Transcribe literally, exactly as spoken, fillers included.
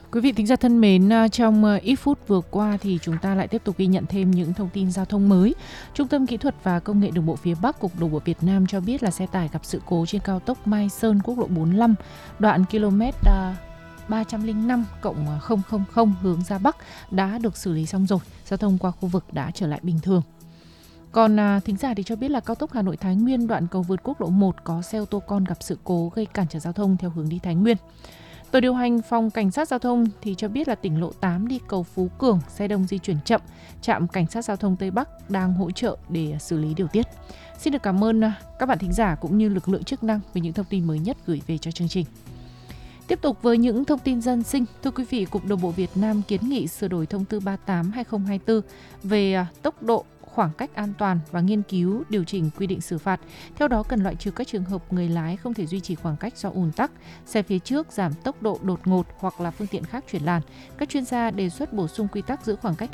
Quý vị thính giả thân mến, trong ít phút vừa qua thì chúng ta lại tiếp tục ghi nhận thêm những thông tin giao thông mới. Trung tâm Kỹ thuật và Công nghệ Đường bộ phía Bắc, Cục Đường bộ Việt Nam cho biết là xe tải gặp sự cố trên cao tốc Mai Sơn, quốc lộ bốn mươi lăm, đoạn km ba trăm lẻ năm cộng không không không hướng ra Bắc đã được xử lý xong rồi. Giao thông qua khu vực đã trở lại bình thường. Còn à, thính giả thì cho biết là cao tốc Hà Nội Thái Nguyên, đoạn cầu vượt quốc lộ một có xe ô tô con gặp sự cố gây cản trở giao thông theo hướng đi Thái Nguyên. Tổ điều hành Phòng Cảnh sát Giao thông thì cho biết là tỉnh lộ tám đi cầu Phú Cường, xe đông di chuyển chậm, trạm Cảnh sát Giao thông Tây Bắc đang hỗ trợ để xử lý điều tiết. Xin được cảm ơn các bạn thính giả cũng như lực lượng chức năng về những thông tin mới nhất gửi về cho chương trình. Tiếp tục với những thông tin dân sinh, thưa quý vị, Cục Đường bộ Việt Nam kiến nghị sửa đổi thông tư ba mươi tám trên hai nghìn không trăm hai mươi tư về tốc độ, khoảng cách an toàn và nghiên cứu điều chỉnh quy định xử phạt. Theo đó cần loại trừ các trường hợp người lái không thể duy trì khoảng cách do ùn tắc, xe phía trước giảm tốc độ đột ngột hoặc là phương tiện khác chuyển làn. Các chuyên gia đề xuất bổ sung quy tắc giữ khoảng cách